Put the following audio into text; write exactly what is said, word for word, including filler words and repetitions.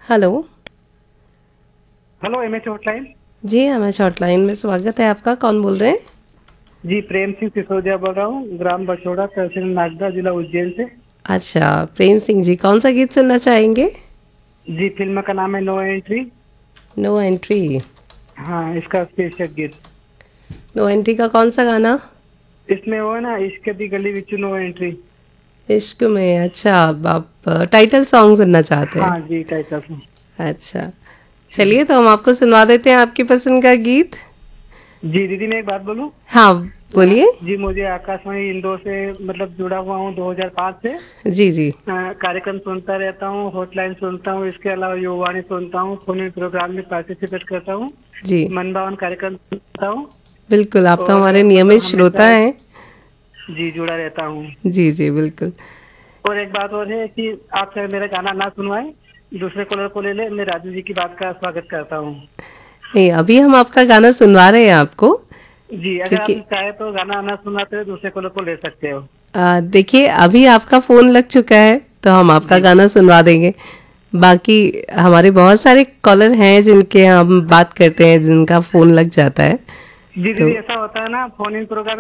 Hello. Hello, MH hotline. जी हमें hotline में स्वागत है आपका। कौन बोल रहे हैं? जी, प्रेम सिंह सिसोदिया बोल रहा हूँ, ग्राम बछोड़ा, तहसील नागदा, जिला उज्जैन से। अच्छा, प्रेम सिंह जी, कौन सा गीत सुनना चाहेंगे? जी, फिल्म का नाम है नो एंट्री। No entry. हाँ, इसका शीर्षक गीत। नो एंट्री का कौन सा गाना? इसमें वो है ना, इश्क दी गली विच नो एंट्री। इश्क में। अच्छा, आप टाइटल सॉन्ग सुनना चाहते हैं? हाँ जी, टाइटल सॉन्ग। अच्छा, जी चलिए तो हम आपको सुनवा देते हैं आपकी पसंद का गीत। जी दीदी, मैं एक बात बोलूँ? हाँ, अ, बोलिए। जी, मुझे आकाशवाणी इंदौर से मतलब जुड़ा हुआ हूँ दो हज़ार पाँच से। जी जी। अ, कार्यक्रम सुनता रहता हूँ, हॉटलाइन सुनता हूँ, इसके अलावा युवावाणी सुनता हूँ, फोन प्रोग्राम में पार्टिसिपेट करता हूँ, जी, मनभावन कार्यक्रम सुनता हूँ। बिल्कुल, आप तो और हमारे मतलब नियमित श्रोता हमेशा हैं। जी जुड़ा रहता हूँ। जी जी, बिल्कुल। और एक बात और है कि आप चाहे मेरा गाना ना सुनवाएं, दूसरे कॉलर को ले ले, मैं राजू जी की बात का स्वागत करता हूँ। नहीं, अभी हम आपका गाना सुनवा रहे हैं आपको, जी, अगर आप क्योंकि चाहे तो गाना ना सुनाते हो दूसरे कॉलर को ले सकते हो। आ, देखिए अभी आपका फ़ोन लग चुका है तो हम आपका जी गाना सुनवा देंगे। बाकी हमारे बहुत सारे कॉलर हैं जिनके हम बात करते हैं, जिनका फ़ोन लग जाता है। जी तो दीदी, ऐसा होता है ना, फोन इन प्रोग्राम